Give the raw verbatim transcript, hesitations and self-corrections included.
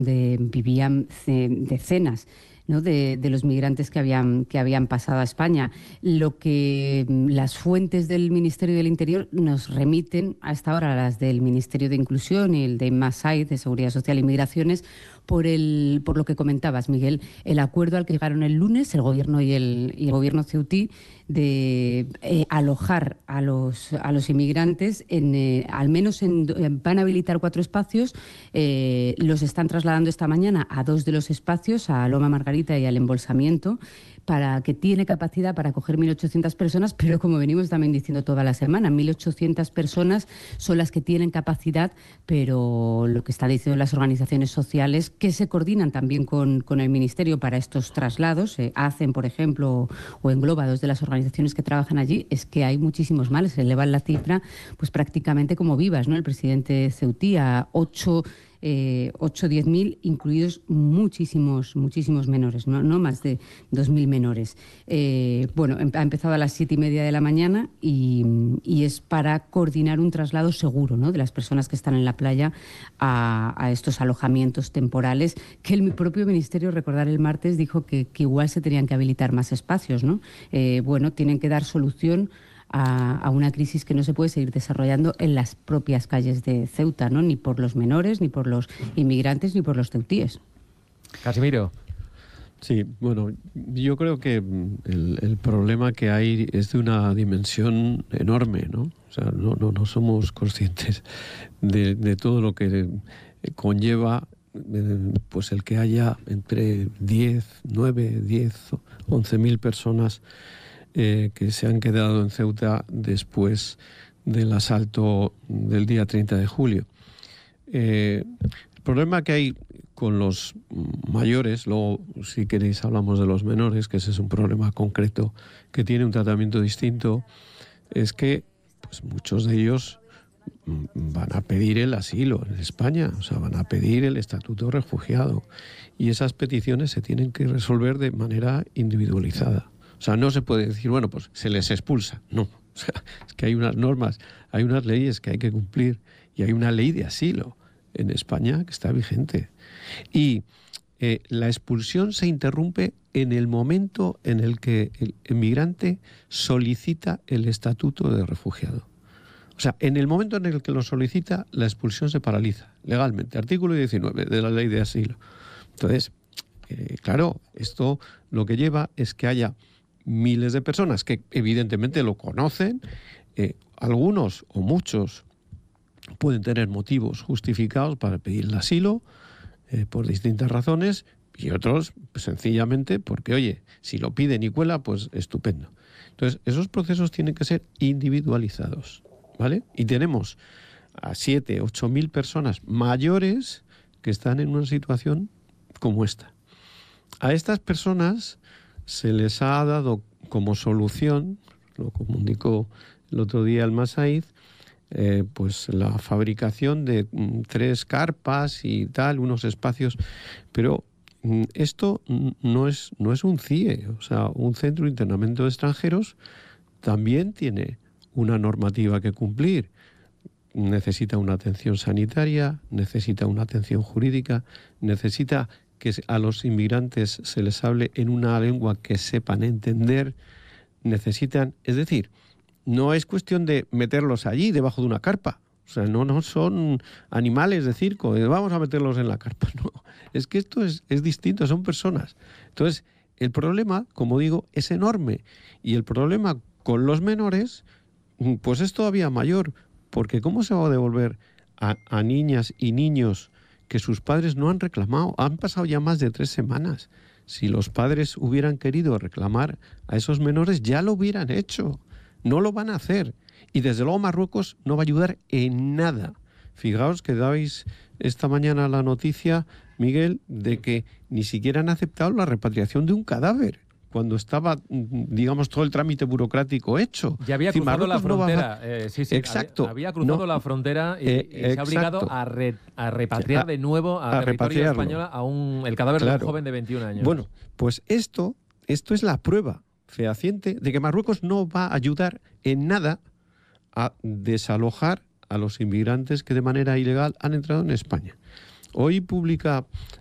donde vivían decenas, ¿no?, de, de los migrantes que habían, que habían pasado a España. Lo que las fuentes del Ministerio del Interior nos remiten a esta hora, las del Ministerio de Inclusión y el de Massaid, de Seguridad Social y Migraciones, por, el, por lo que comentabas, Miguel, el acuerdo al que llegaron el lunes el Gobierno y el, y el Gobierno ceutí de eh, alojar a los, a los inmigrantes, en, eh, al menos en, van a habilitar cuatro espacios, eh, los están trasladando esta mañana a dos de los espacios, a Loma Margarita y al Embolsamiento, para que tiene capacidad para acoger mil ochocientas personas, pero como venimos también diciendo toda la semana, mil ochocientas personas son las que tienen capacidad, pero lo que están diciendo las organizaciones sociales, que se coordinan también con, con el Ministerio para estos traslados, eh, hacen, por ejemplo, o engloba dos de las organizaciones que trabajan allí, es que hay muchísimos males, se elevan la cifra pues prácticamente como vivas, ¿no? El presidente ceutí a ocho Eh, ocho o diez mil, incluidos muchísimos, muchísimos menores, no, no más de dos mil menores. Eh, bueno, ha empezado a las siete y media de la mañana y, y es para coordinar un traslado seguro, ¿no?, de las personas que están en la playa a, a estos alojamientos temporales, que el propio Ministerio, recordar el martes, dijo que, que igual se tenían que habilitar más espacios, ¿no? Eh, bueno, tienen que dar solución A, a una crisis que no se puede seguir desarrollando en las propias calles de Ceuta, ¿no?, ni por los menores, ni por los inmigrantes, ni por los ceutíes. Casimiro. Sí, bueno, yo creo que el, el problema que hay es de una dimensión enorme, ¿no? O sea, no, no, no somos conscientes de, de todo lo que conlleva eh, pues el que haya entre diez, nueve, diez, once mil personas Eh, que se han quedado en Ceuta después del asalto del día treinta de julio. Eh, el problema que hay con los mayores, luego si queréis hablamos de los menores, que ese es un problema concreto que tiene un tratamiento distinto, es que pues, muchos de ellos van a pedir el asilo en España, o sea, van a pedir el estatuto de refugiado, y esas peticiones se tienen que resolver de manera individualizada. O sea, no se puede decir, bueno, pues se les expulsa. No, o sea, es que hay unas normas, hay unas leyes que hay que cumplir, y hay una ley de asilo en España que está vigente. Y eh, la expulsión se interrumpe en el momento en el que el inmigrante solicita el estatuto de refugiado. O sea, en el momento en el que lo solicita, la expulsión se paraliza legalmente. Artículo diecinueve de la ley de asilo. Entonces, eh, claro, esto lo que lleva es que haya miles de personas que evidentemente lo conocen, eh, algunos o muchos pueden tener motivos justificados para pedir el asilo eh, por distintas razones, y otros pues, sencillamente porque, oye, si lo piden y cuela, pues estupendo. Entonces, esos procesos tienen que ser individualizados, ¿vale? Y tenemos a siete, ocho mil personas mayores que están en una situación como esta. A estas personas se les ha dado como solución, lo comunicó el otro día el Massaid, eh, pues la fabricación de mm, tres carpas y tal, unos espacios, pero mm, esto no es, no es un C I E, o sea, un centro de internamiento de extranjeros también tiene una normativa que cumplir. Necesita una atención sanitaria, necesita una atención jurídica, necesita que a los inmigrantes se les hable en una lengua que sepan entender, necesitan, es decir, no es cuestión de meterlos allí debajo de una carpa, o sea, no, no son animales de circo, de vamos a meterlos en la carpa, no, es que esto es, es distinto, son personas. Entonces, el problema, como digo, es enorme, y el problema con los menores, pues es todavía mayor, porque ¿cómo se va a devolver a, a niñas y niños que sus padres no han reclamado? Han pasado ya más de tres semanas. Si los padres hubieran querido reclamar a esos menores, ya lo hubieran hecho. No lo van a hacer. Y desde luego Marruecos no va a ayudar en nada. Fijaos que dabais esta mañana la noticia, Miguel, de que ni siquiera han aceptado la repatriación de un cadáver, cuando estaba, digamos, todo el trámite burocrático hecho. Ya había decir, cruzado Marruecos la frontera. No va... eh, sí, sí, exacto. Había, había cruzado no, la frontera y, eh, y se ha obligado a, re, a repatriar a, de nuevo a, a territorio español a un, el cadáver claro. de un joven de veintiún años. Bueno, pues esto, esto es la prueba fehaciente de que Marruecos no va a ayudar en nada a desalojar a los inmigrantes que de manera ilegal han entrado en España. Hoy publica